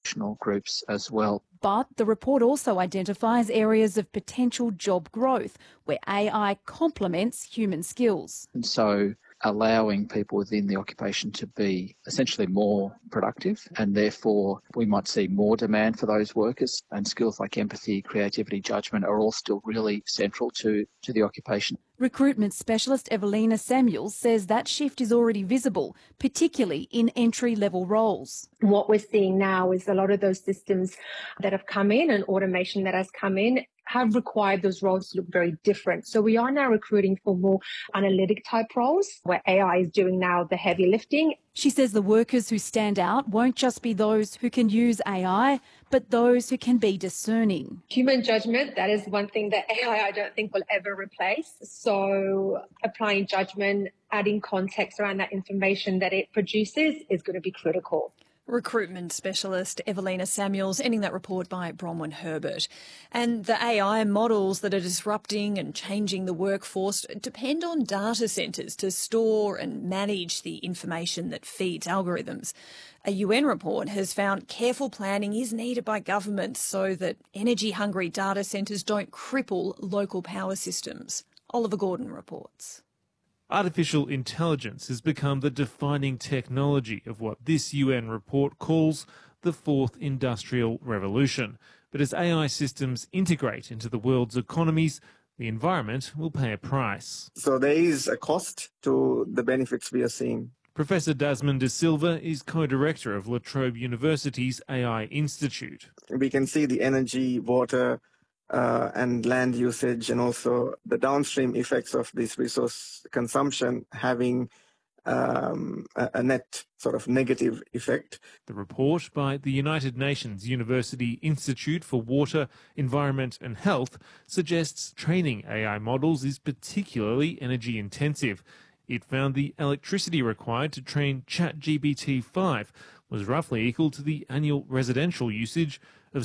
exceptional groups as well. But the report also identifies areas of potential job growth where AI complements human skills. And so allowing people within the occupation to be essentially more productive, and therefore we might see more demand for those workers, and skills like empathy, creativity, judgment are all still really central to the occupation. Recruitment specialist Evelina Samuels says that shift is already visible, particularly in entry-level roles. What we're seeing now is a lot of those systems that have come in and automation that has come in have required those roles to look very different. So we are now recruiting for more analytic type roles where AI is doing now the heavy lifting. She says the workers who stand out won't just be those who can use AI, but those who can be discerning. Human judgment, that is one thing that AI I don't think will ever replace. So applying judgment, adding context around that information that it produces is going to be critical. Recruitment specialist Evelina Samuels, ending that report by Bronwyn Herbert. And the AI models that are disrupting and changing the workforce depend on data centres to store and manage the information that feeds algorithms. A UN report has found careful planning is needed by governments so that energy-hungry data centres don't cripple local power systems. Oliver Gordon reports. Artificial intelligence has become the defining technology of what this UN report calls the fourth industrial revolution. But as AI systems integrate into the world's economies, the environment will pay a price. So there is a cost to the benefits we are seeing. Professor Dasmond De Silva is co-director of La Trobe University's AI Institute. We can see the energy, water, and land usage, and also the downstream effects of this resource consumption having a net sort of negative effect. The report by the United Nations University Institute for Water, Environment and Health suggests training AI models is particularly energy intensive. It found the electricity required to train ChatGPT-5 was roughly equal to the annual residential usage of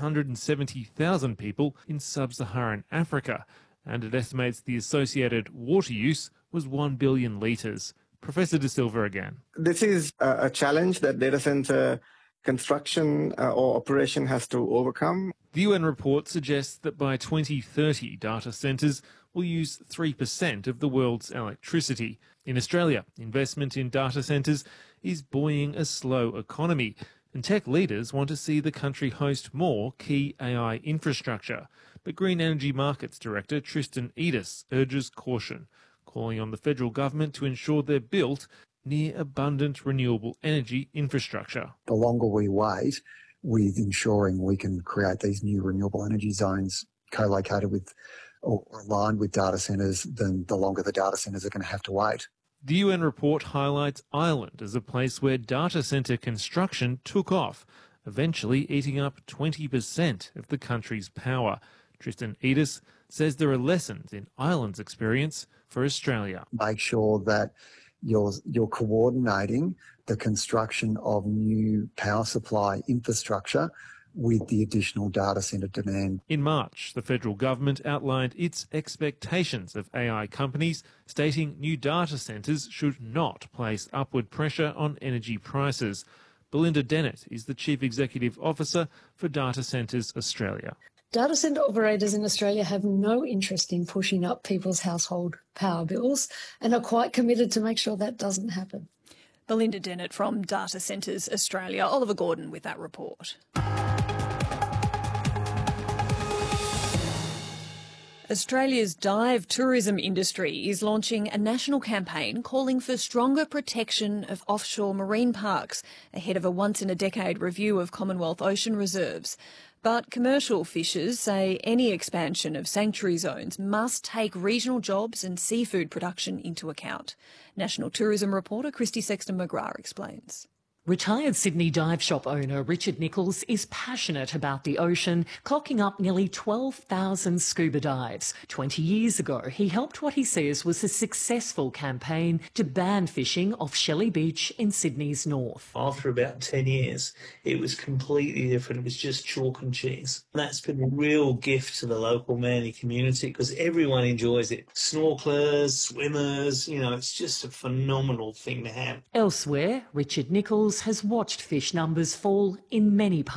770,000 people in sub-Saharan Africa, and it estimates the associated water use was 1 billion litres. Professor De Silva again. This is a challenge that data centre construction or operation has to overcome. The UN report suggests that by 2030, data centres will use 3% of the world's electricity. In Australia, investment in data centres is buoying a slow economy, and tech leaders want to see the country host more key AI infrastructure. But Green Energy Markets Director Tristan Edis urges caution, calling on the federal government to ensure they're built near abundant renewable energy infrastructure. The longer we wait with ensuring we can create these new renewable energy zones co-located with or aligned with data centres, then the longer the data centres are going to have to wait. The UN report highlights Ireland as a place where data centre construction took off, eventually eating up 20% of the country's power. Tristan Edis says there are lessons in Ireland's experience for Australia. Make sure that you're coordinating the construction of new power supply infrastructure with the additional data centre demand. In March, the federal government outlined its expectations of AI companies, stating new data centres should not place upward pressure on energy prices. Belinda Dennett is the Chief Executive Officer for Data Centres Australia. Data centre operators in Australia have no interest in pushing up people's household power bills and are quite committed to make sure that doesn't happen. Belinda Dennett from Data Centres Australia. Oliver Gordon with that report. Australia's dive tourism industry is launching a national campaign calling for stronger protection of offshore marine parks ahead of a once-in-a-decade review of Commonwealth ocean reserves. But commercial fishers say any expansion of sanctuary zones must take regional jobs and seafood production into account. National tourism reporter Christy Sexton-McGrath explains. Retired Sydney dive shop owner Richard Nichols is passionate about the ocean, clocking up nearly 12,000 scuba dives. 20 years ago, he helped what he says was a successful campaign to ban fishing off Shelley Beach in Sydney's north. After about 10 years, it was completely different. It was just chalk and cheese. That's been a real gift to the local Manly community because everyone enjoys it. Snorkelers, swimmers, it's just a phenomenal thing to have. Elsewhere, Richard Nichols has watched fish numbers fall in many parts